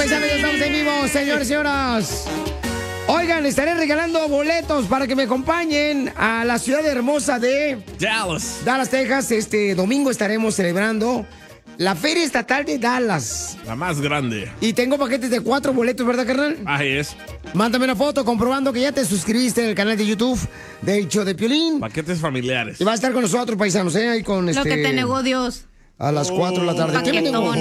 paisanos, ya estamos en vivo, señores y señoras. Oigan, estaré regalando boletos para que me acompañen a la ciudad hermosa de Dallas, Texas. Este domingo estaremos celebrando la Feria Estatal de Dallas. La más grande. Y tengo paquetes de 4 boletos, ¿verdad, carnal? Ahí es. Mándame una foto comprobando que ya te suscribiste al canal de YouTube del show de Piolín. Paquetes familiares. Y va a estar con nosotros, paisanos, ¿eh? Ahí con Lo que te negó Dios. A las 4 de la tarde. ¿Qué me negó?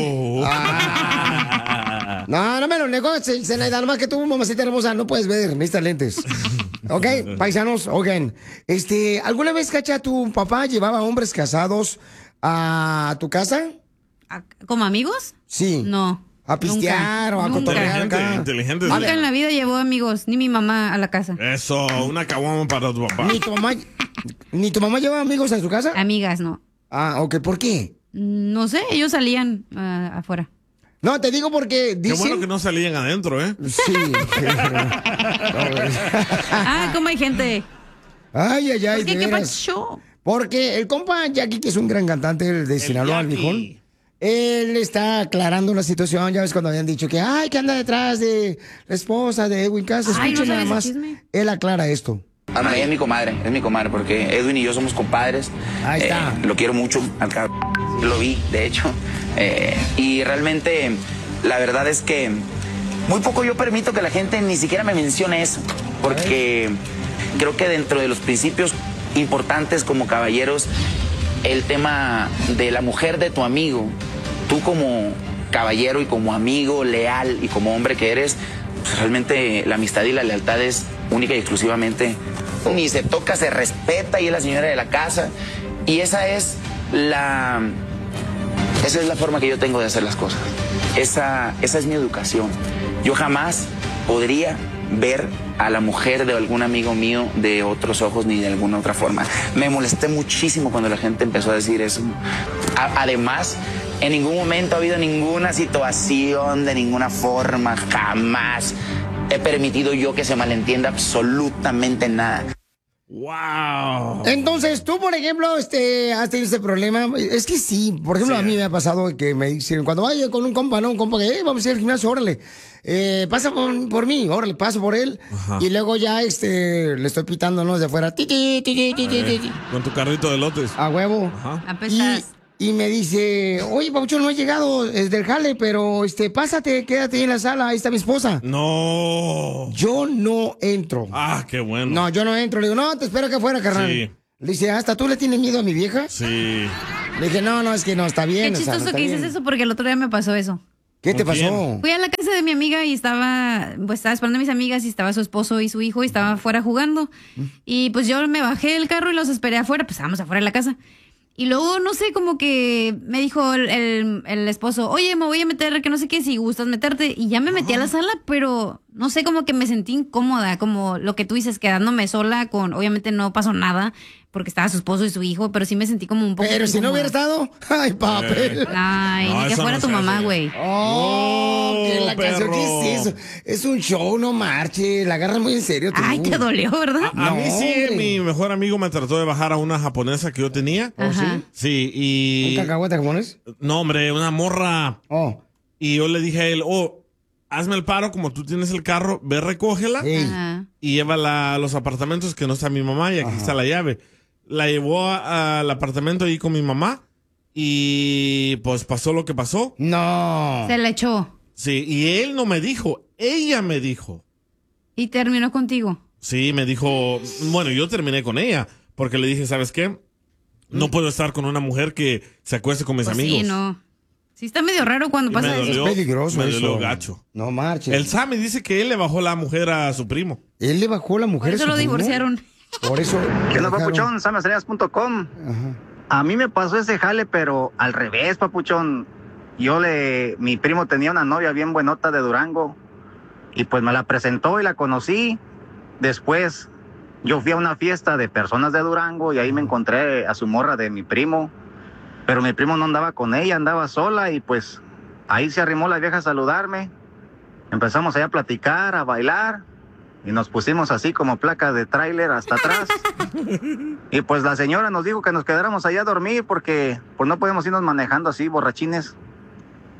No me lo negó, Zenaida. Nomás que tú, mamacita hermosa, no puedes ver. Necesitas lentes. ¿Ok? Paisanos, oigan. ¿Alguna vez, Cacha, tu papá llevaba hombres casados a tu casa? ¿Como amigos? Sí. No. ¿A pistear o a cotorrear acá? Inteligente. Nunca en la vida llevó amigos, ni mi mamá a la casa. Eso, una caguama para tu papá. ¿Ni tu mamá lleva amigos a su casa? Amigas, no. Ah, ok. ¿Por qué? No sé, ellos salían afuera. No, te digo porque dicen... Qué bueno que no salían adentro, ¿eh? Sí. ¿Cómo hay gente? Ay, ¿Por qué? de ¿Qué veras. pasó? Porque el compa Jackie, que es un gran cantante de Sinaloa, el viejón, él está aclarando la situación. Ya ves cuando habían dicho que anda detrás de la esposa de Edwin Cass. Escuchen nada más. Él aclara esto. Ana María es mi comadre, porque Edwin y yo somos compadres. Ahí está. Lo quiero mucho, lo vi, de hecho. Y realmente, la verdad es que muy poco yo permito que la gente ni siquiera me mencione eso, porque creo que dentro de los principios importantes como caballeros, el tema de la mujer de tu amigo, tú como caballero y como amigo leal y como hombre que eres, pues realmente la amistad y la lealtad es única y exclusivamente, ni se toca, se respeta y es la señora de la casa. Y esa es la forma que yo tengo de hacer las cosas. Esa es mi educación. Yo jamás podría ver a la mujer de algún amigo mío de otros ojos ni de alguna otra forma. Me molesté muchísimo cuando la gente empezó a decir eso. Además, en ningún momento ha habido ninguna situación, de ninguna forma, jamás he permitido yo que se malentienda absolutamente nada. ¡Wow! Entonces, tú, por ejemplo, has tenido este problema. Es que sí, por ejemplo, a mí me ha pasado que me dicen, cuando vaya con un compa, ¿no? Un compa que, vamos a ir al gimnasio, órale. Pasa por mí, órale, paso por él. Ajá. Y luego ya, le estoy pitando, ¿no? De afuera. Con tu carrito de lotes. A huevo. Ajá. Y me dice, oye, Pabuchón, no he llegado desde el jale, pero pásate, quédate ahí en la sala, ahí está mi esposa. No. Yo no entro. Ah, qué bueno. No, yo no entro. Le digo, no, te espero que afuera, carnal. Sí. Le dice, ¿hasta tú le tienes miedo a mi vieja? Sí. Le dije, no, es que no, está bien. Qué chistoso no que dices eso, porque el otro día me pasó eso. ¿Qué te pasó? Fui a la casa de mi amiga y estaba esperando a mis amigas y estaba su esposo y su hijo y estaba afuera jugando. Y pues yo me bajé del carro y los esperé afuera, pues estábamos afuera de la casa. Y luego, no sé, como que me dijo el esposo, oye, me voy a meter, que no sé qué, si gustas meterte. Y ya me metí a la sala, pero no sé, como que me sentí incómoda, como lo que tú dices, quedándome sola con, obviamente no pasó nada, porque estaba su esposo y su hijo, pero sí me sentí como un poco Pero incómoda. Si no hubiera estado, ay, papel. Ay, no, ni que fuera tu mamá, güey. Que la canción, ¿qué es eso? Es un show, no marche, la agarras muy en serio. Tú. Ay, te dolió, ¿verdad? A mí sí, mi mejor amigo me trató de bajar a una japonesa que yo tenía. Ajá. Sí, y... ¿Un cacahuete japonés? No, hombre, una morra. Y yo le dije a él, hazme el paro, como tú tienes el carro, ve, recógela y llévala a los apartamentos que no está mi mamá y aquí está la llave. La llevó al apartamento ahí con mi mamá y pues pasó lo que pasó. No. Se la echó. Sí, y él no me dijo, ella me dijo. ¿Y terminó contigo? Sí, me dijo, bueno, yo terminé con ella porque le dije, ¿sabes qué? No puedo estar con una mujer que se acueste con mis amigos. Sí, no. Sí está medio raro cuando pasa eso. Es peligroso me dolió eso. gacho. No marches. El Sammy dice que él le bajó la mujer a su primo. ¿Él le bajó la mujer a su primo? Por eso lo divorciaron. Por eso. ¿Qué onda, papuchón? SamyEstrellas.com. A mí me pasó ese jale, pero al revés, papuchón. Mi primo tenía una novia bien buenota de Durango. Y pues me la presentó y la conocí. Después yo fui a una fiesta de personas de Durango y ahí me encontré a su morra de mi primo. Pero mi primo no andaba con ella, andaba sola y pues ahí se arrimó la vieja a saludarme. Empezamos allá a platicar, a bailar y nos pusimos así como placa de tráiler hasta atrás. Y pues la señora nos dijo que nos quedáramos allá a dormir porque pues no podemos irnos manejando así borrachines.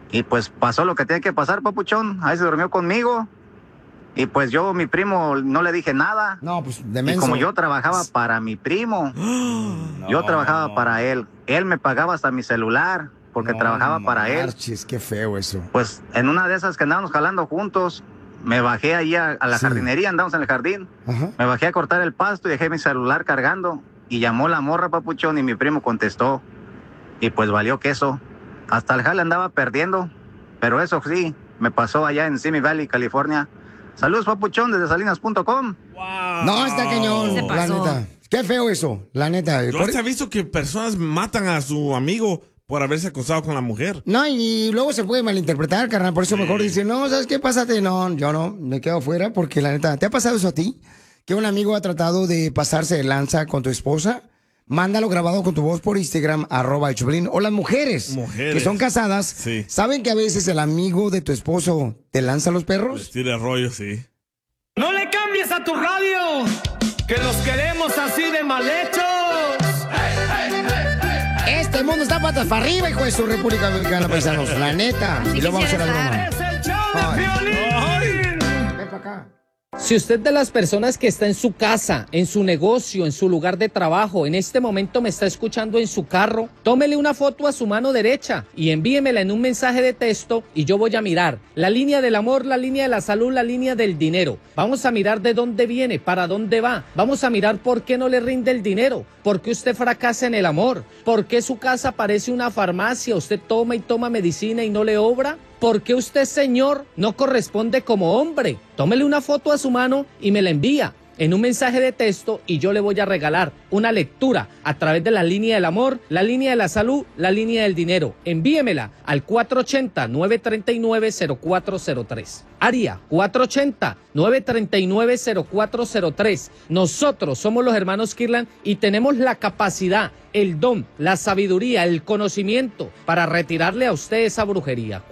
Y pues pasó lo que tenía que pasar, papuchón. Ahí se durmió conmigo. Y pues yo, mi primo, no le dije nada. No, pues de Y menso. como yo trabajaba para mi primo, yo trabajaba para él. Él me pagaba hasta mi celular porque trabajaba para él. Marches, qué feo eso. Pues en una de esas que andábamos jalando juntos, me bajé ahí a la jardinería, andamos en el jardín. Ajá. Me bajé a cortar el pasto y dejé mi celular cargando. Y llamó la morra, papuchón, y mi primo contestó. Y pues valió queso. Hasta el jale andaba perdiendo. Pero eso sí, me pasó allá en Simi Valley, California. Saludos, papuchón, desde salinas.com. Wow. No, está cañón, Se la pasó. neta. Qué feo eso, la neta. Yo hasta he visto que personas matan a su amigo por haberse acostado con la mujer. No, y luego se puede malinterpretar, carnal. Por eso mejor dicen, no, ¿sabes qué? Pásate. No, yo no, me quedo fuera porque la neta, ¿te ha pasado eso a ti? Que un amigo ha tratado de pasarse de lanza con tu esposa. Mándalo grabado con tu voz por Instagram, @Choplin. O las mujeres que son casadas, Sí. ¿saben que a veces el amigo de tu esposo te lanza los perros? Les tira rollo, sí. No le cambies a tu radio, que los queremos así de mal hechos. Este mundo está patas para arriba, hijo de su República Dominicana, paisanos. La neta. Así Y luego vamos a quisiera la broma. Es el show Ay. de Piolín. Ven para acá. Si usted de las personas que está en su casa, en su negocio, en su lugar de trabajo, en este momento me está escuchando en su carro, tómele una foto a su mano derecha y envíemela en un mensaje de texto y yo voy a mirar la línea del amor, la línea de la salud, la línea del dinero. Vamos a mirar de dónde viene, para dónde va. Vamos a mirar por qué no le rinde el dinero, por qué usted fracasa en el amor, por qué su casa parece una farmacia, usted toma y toma medicina y no le obra. ¿Por qué usted, señor, no corresponde como hombre? Tómele una foto a su mano y me la envía en un mensaje de texto y yo le voy a regalar una lectura a través de la línea del amor, la línea de la salud, la línea del dinero. Envíemela al 480-939-0403. Área 480-939-0403. Nosotros somos los hermanos Kirlan y tenemos la capacidad, el don, la sabiduría, el conocimiento para retirarle a usted esa brujería.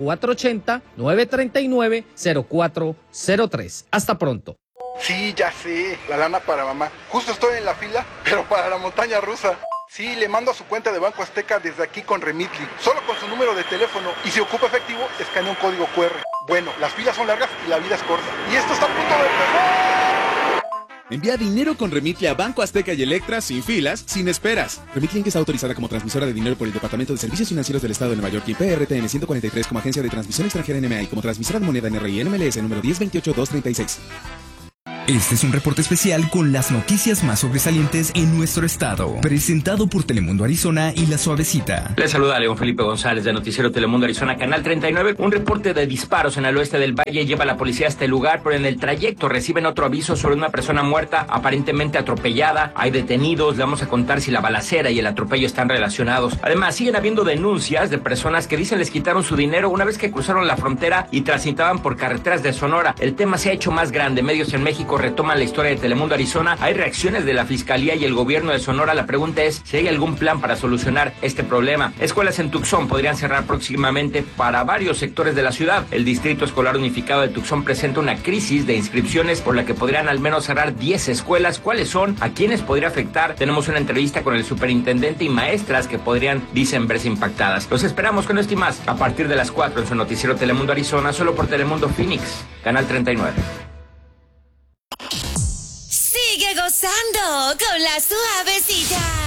480-939-0403. Hasta pronto. Sí, ya sé, la lana para mamá. Justo estoy en la fila, pero para la montaña rusa. Sí, le mando a su cuenta de Banco Azteca desde aquí con Remitly, solo con su número de teléfono. Y si ocupa efectivo, escanea un código QR. Bueno, las filas son largas y la vida es corta. Y esto está a punto de empezar. Envía dinero con Remitly a Banco Azteca y Electra sin filas, sin esperas. Remitly Inc. está autorizada como transmisora de dinero por el Departamento de Servicios Financieros del Estado de Nueva York y PRTN 143 como agencia de transmisión extranjera NMA y como transmisora de moneda NRI NMLS número 1028236. Este es un reporte especial con las noticias más sobresalientes en nuestro estado, presentado por Telemundo Arizona y La Suavecita. Les saluda León Felipe González de Noticiero Telemundo Arizona, Canal 39. Un reporte de disparos en el oeste del valle lleva a la policía a este lugar, pero en el trayecto reciben otro aviso sobre una persona muerta, aparentemente atropellada. Hay detenidos, le vamos a contar si la balacera y el atropello están relacionados. Además, siguen habiendo denuncias de personas que dicen les quitaron su dinero una vez que cruzaron la frontera y transitaban por carreteras de Sonora. El tema se ha hecho más grande. Medios en México retoman la historia de Telemundo Arizona. Hay reacciones de la Fiscalía y el gobierno de Sonora. La pregunta es si hay algún plan para solucionar este problema. Escuelas en Tucson podrían cerrar próximamente para varios sectores de la ciudad. El Distrito Escolar Unificado de Tucson presenta una crisis de inscripciones por la que podrían al menos cerrar 10 escuelas. ¿Cuáles son? ¿A quiénes podría afectar? Tenemos una entrevista con el superintendente y maestras que podrían, dicen, verse impactadas. Los esperamos con esto y más a partir de las 4 en su noticiero Telemundo Arizona, solo por Telemundo Phoenix, Canal 39. Sigue gozando con La Suavecita.